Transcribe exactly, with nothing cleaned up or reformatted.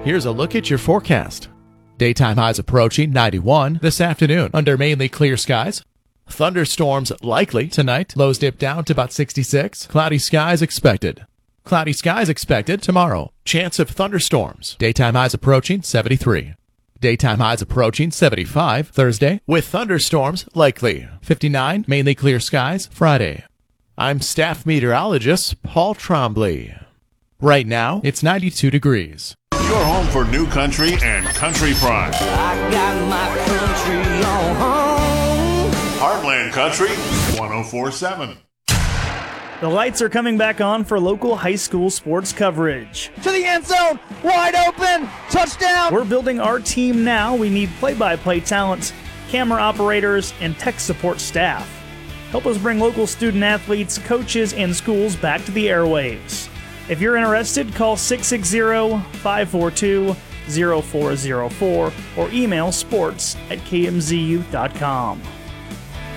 Here's a look at your forecast. Daytime highs approaching ninety-one this afternoon under mainly clear skies. Thunderstorms likely tonight. Lows dip down to about sixty-six. Cloudy skies expected. Cloudy skies expected tomorrow. Chance of thunderstorms. Daytime highs approaching seventy-three. Daytime highs approaching seventy-five Thursday with thunderstorms likely. fifty-nine mainly clear skies Friday. I'm staff meteorologist Paul Trombley. Right now, it's ninety-two degrees. Your home for new country and country pride. I got my country on home. Heartland Country, one oh four point seven. The lights are coming back on for local high school sports coverage. To the end zone, wide open, touchdown. We're building our team now. We need play-by-play talent, camera operators, and tech support staff. Help us bring local student athletes, coaches, and schools back to the airwaves. If you're interested, call six six zero, five four two, zero four zero four or email sports at k m z u dot com.